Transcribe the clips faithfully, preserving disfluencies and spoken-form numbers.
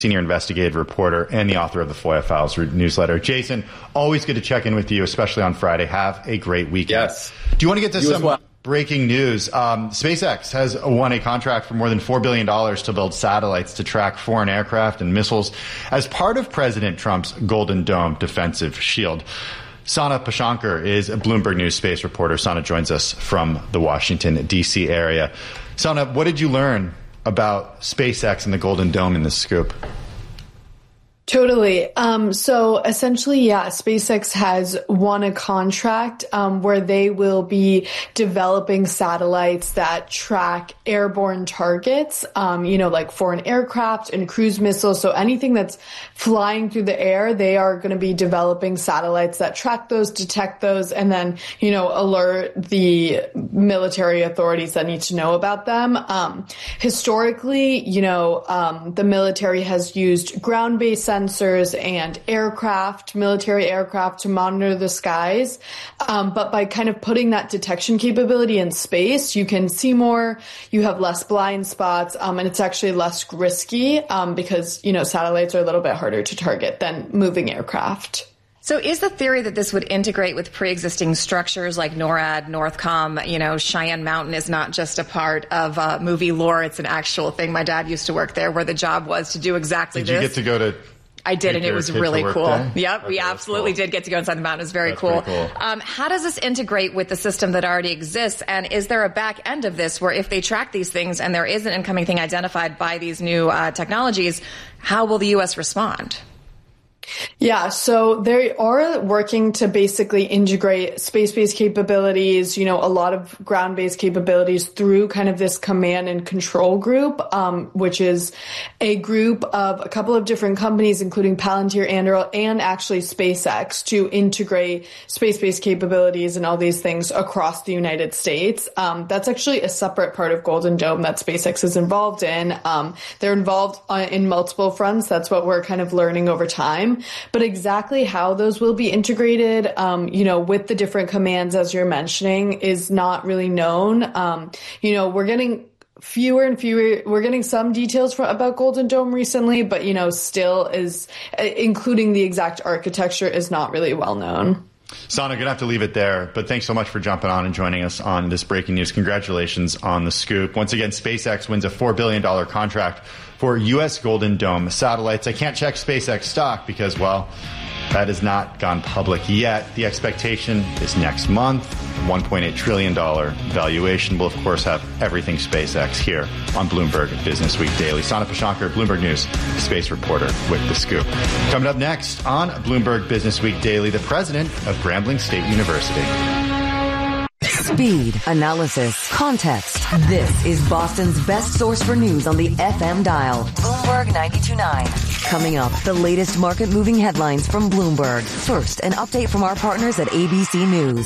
senior investigative reporter and the author of the F O I A Files newsletter. Jason, always good to check in with you, especially on Friday. Have a great weekend. Yes. Do you want to get to you some well. breaking news? Um, SpaceX has won a contract for more than four billion dollars to build satellites to track foreign aircraft and missiles as part of President Trump's Golden Dome defensive shield. Sana Pashankar is a Bloomberg News space reporter. Sana joins us from the Washington, D C area. Sana, what did you learn about SpaceX and the Golden Dome in this scoop? Totally. Um, so essentially, yeah, SpaceX has won a contract um, where they will be developing satellites that track airborne targets, um, you know, like foreign aircraft and cruise missiles. So anything that's flying through the air, they are going to be developing satellites that track those, detect those, and then, you know, alert the military authorities that need to know about them. Um, historically, you know, um, the military has used ground-based sensors and aircraft, military aircraft to monitor the skies. Um, but by kind of putting that detection capability in space, you can see more, you have less blind spots, um, and it's actually less risky um, because, you know, satellites are a little bit harder to target than moving aircraft. So is the theory that this would integrate with pre-existing structures like NORAD, Northcom? You know, Cheyenne Mountain is not just a part of uh, movie lore. It's an actual thing. My dad used to work there where the job was to do exactly Did this. Did you get to go to... I did, and it was really cool. Day? Yep, okay, we absolutely cool. did get to go inside the mountain. It was very that's cool. cool. Um, how does this integrate with the system that already exists? And is there a back end of this where if they track these things and there is an incoming thing identified by these new uh, technologies, how will the U S respond? Yeah, so they are working to basically integrate space-based capabilities, you know, a lot of ground-based capabilities through kind of this command and control group, um, which is a group of a couple of different companies, including Palantir, Anduril, and actually SpaceX, to integrate space-based capabilities and all these things across the United States. Um, that's actually a separate part of Golden Dome that SpaceX is involved in. Um, they're involved uh, in multiple fronts. That's what we're kind of learning over time. But exactly how those will be integrated, um, you know, with the different commands, as you're mentioning, is not really known. Um, you know, we're getting fewer and fewer. We're getting some details from, about Golden Dome recently, but, you know, still is, including the exact architecture, is not really well known. Sana, going to have to leave it there, but thanks so much for jumping on and joining us on this breaking news. Congratulations on the scoop. Once again, SpaceX wins a four billion dollars contract for U S Golden Dome satellites. I can't check SpaceX stock because, well, that has not gone public yet. The expectation is next month. one point eight trillion dollars valuation. We'll, of course, have everything SpaceX here on Bloomberg Business Week Daily. Sana Pashankar, Bloomberg News space reporter with the scoop. Coming up next on Bloomberg Business Week Daily, the president of Grambling State University. Speed, analysis, context. This is Boston's best source for news on the F M dial. Bloomberg ninety-two point nine. Coming up, the latest market-moving headlines from Bloomberg. First, an update from our partners at A B C News.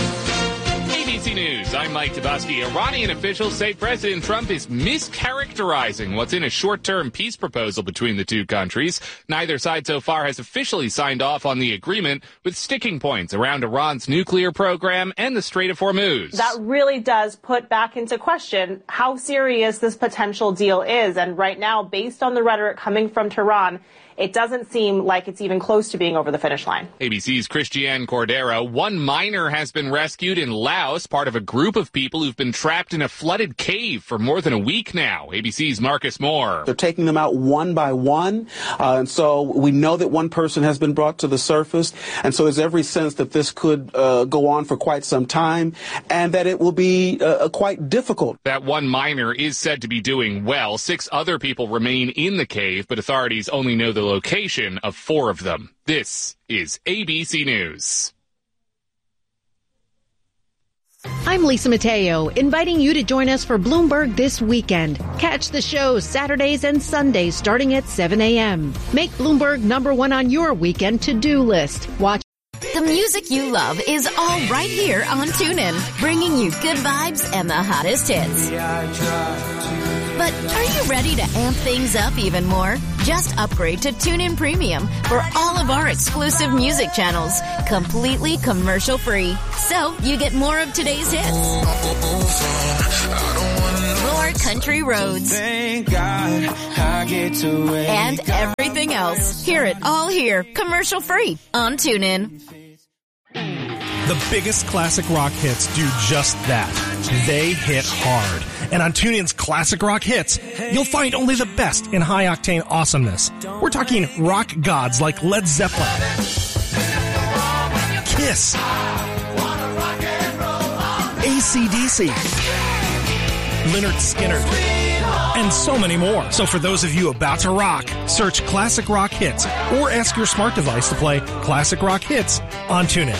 A B C News, I'm Mike Tabusky. Iranian officials say President Trump is mischaracterizing what's in a short-term peace proposal between the two countries. Neither side so far has officially signed off on the agreement, with sticking points around Iran's nuclear program and the Strait of Hormuz. That really does put back into question how serious this potential deal is. And right now, based on the rhetoric coming from Tehran, it doesn't seem like it's even close to being over the finish line. A B C's Christiane Cordero. One miner has been rescued in Laos, part of a group of people who've been trapped in a flooded cave for more than a week now. A B C's Marcus Moore. They're taking them out one by one. Uh, and so we know that one person has been brought to the surface. And so there's every sense that this could uh, go on for quite some time and that it will be uh, quite difficult. That one miner is said to be doing well. Six other people remain in the cave, but authorities only know the location of four of them. This is A B C News. I'm Lisa Mateo, inviting you to join us for Bloomberg This Weekend. Catch the show Saturdays and Sundays starting at seven a.m. Make Bloomberg number one on your weekend to-do list. Watch. The music you love is all right here on TuneIn, bringing you good vibes and the hottest hits. But are you ready to amp things up even more? Just upgrade to TuneIn Premium for all of our exclusive music channels, completely commercial-free. So you get more of today's hits, more country roads, Thank God I get to wake and everything else. Hear it all here, commercial-free on TuneIn. The biggest classic rock hits do just that. They hit hard. And on TuneIn's Classic Rock Hits, you'll find only the best in high-octane awesomeness. We're talking rock gods like Led Zeppelin, Kiss, A C D C, Lynyrd Skynyrd, and so many more. So for those of you about to rock, search Classic Rock Hits or ask your smart device to play Classic Rock Hits on TuneIn.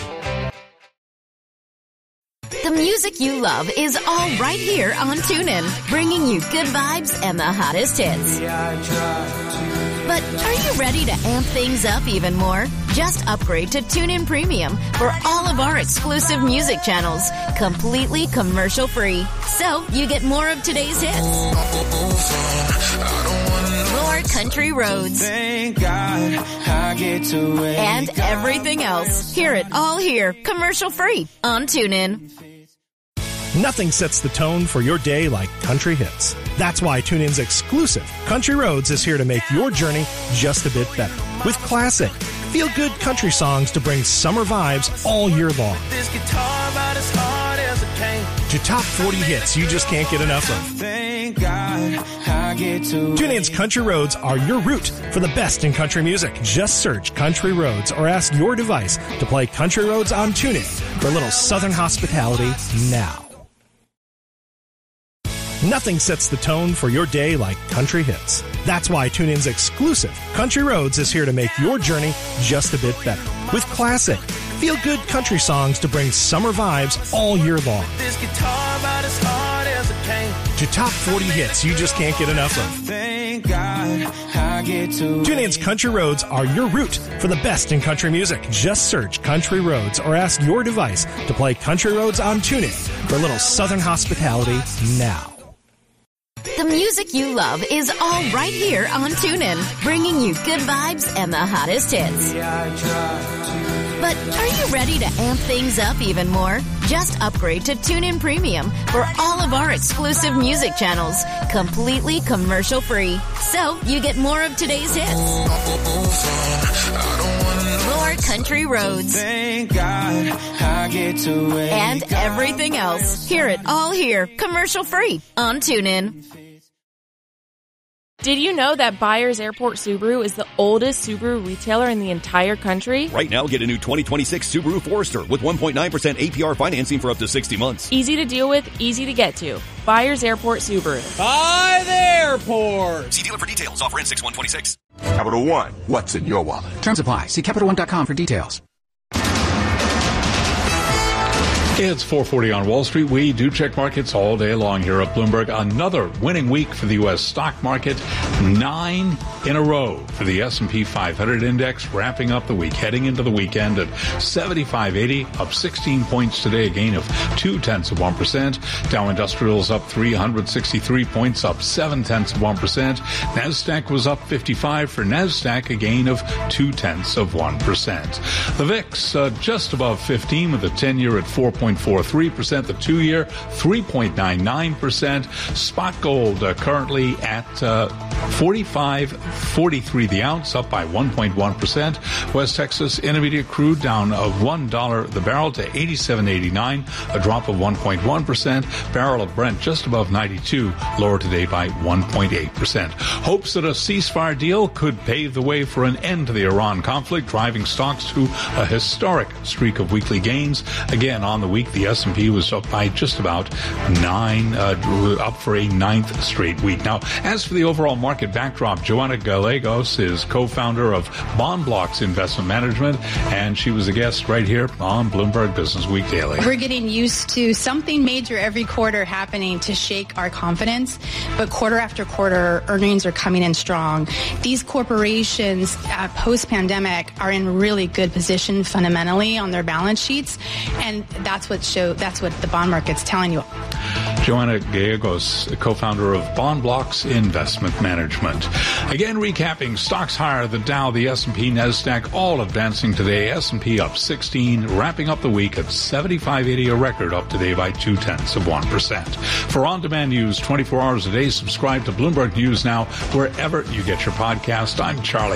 The music you love is all right here on TuneIn, bringing you good vibes and the hottest hits. But are you ready to amp things up even more? Just upgrade to TuneIn Premium for all of our exclusive music channels, completely commercial-free. So you get more of today's hits, more country roads, Thank God I get to wake and everything else. Hear it all here, commercial-free on TuneIn. Nothing sets the tone for your day like country hits. That's why TuneIn's exclusive Country Roads is here to make your journey just a bit better. With classic, feel-good country songs to bring summer vibes all year long. This guitar about as hard as it came. To top forty hits you just can't get enough of. Thank God I get to TuneIn's Country Roads are your route for the best in country music. Just search Country Roads or ask your device to play Country Roads on TuneIn for a little southern hospitality now. Nothing sets the tone for your day like country hits. That's why TuneIn's exclusive Country Roads is here to make your journey just a bit better. With classic, feel-good country songs to bring summer vibes all year long. This guitar about as hard as it came. To top forty hits you just can't get enough of. Thank God I get to TuneIn's Country Roads are your route for the best in country music. Just search Country Roads or ask your device to play Country Roads on TuneIn for a little southern hospitality now. The music you love is all right here on TuneIn, bringing you good vibes and the hottest hits. But are you ready to amp things up even more? Just upgrade to TuneIn Premium for all of our exclusive music channels, completely commercial-free. So you get more of today's hits, more country roads, Thank God I get to wake and everything else. Hear it all here, commercial-free on TuneIn. Did you know that Byers Airport Subaru is the oldest Subaru retailer in the entire country? Right now, get a new twenty twenty-six Subaru Forester with one point nine percent A P R financing for up to sixty months. Easy to deal with, easy to get to. Byers Airport Subaru. By the airport. See dealer for details. Offer ends six one twenty-six. Capital One. What's in your wallet? Terms apply. See Capital One dot com for details. It's four forty on Wall Street. We do check markets all day long here at Bloomberg. Another winning week for the U S stock market. Nine in a row for the S and P five hundred index, wrapping up the week, heading into the weekend at seventy-five eighty, up sixteen points today, a gain of two tenths of one percent. Dow Industrials up three hundred sixty-three points, up seven tenths of one percent. NASDAQ was up fifty-five for NASDAQ, a gain of two tenths of one percent. The V I X uh, just above fifteen with the ten-year at four point four three percent, the two-year three point nine nine percent. Spot gold uh, currently at uh, forty-five forty-three the ounce, up by one point one percent. West Texas Intermediate crude down of one dollar the barrel to eighty-seven eighty-nine, a drop of one point one percent. Barrel of Brent just above ninety-two, lower today by one point eight percent. Hopes that a ceasefire deal could pave the way for an end to the Iran conflict, driving stocks to a historic streak of weekly gains. Again, on the week, the S and P was up by just about nine, uh, up for a ninth straight week. Now, as for the overall market backdrop, Joanna Gallegos is co-founder of Bond Blocks Investment Management, and she was a guest right here on Bloomberg Business Week Daily. We're getting used to something major every quarter happening to shake our confidence, but quarter after quarter, earnings are coming in strong. These corporations, uh, post-pandemic, are in really good position fundamentally on their balance sheets, and that's what show. That's what the bond market's telling you. Joanna Gallegos, co-founder of Bond Blocks Investment Management. Again, recapping, stocks higher, the Dow, the S and P, NASDAQ, all advancing today. S and P up sixteen, wrapping up the week at seventy-five eighty, a record up today by two-tenths of one percent. For on-demand news twenty-four hours a day, subscribe to Bloomberg News Now wherever you get your podcast. I'm Charlie